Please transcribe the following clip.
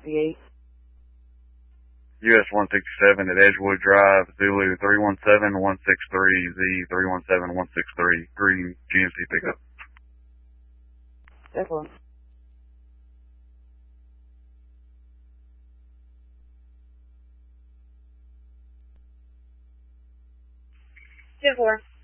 58. US 167 at Edgewood Drive, Zulu 317163, Z 317163, green GMC pickup. Definitely. Ten 4.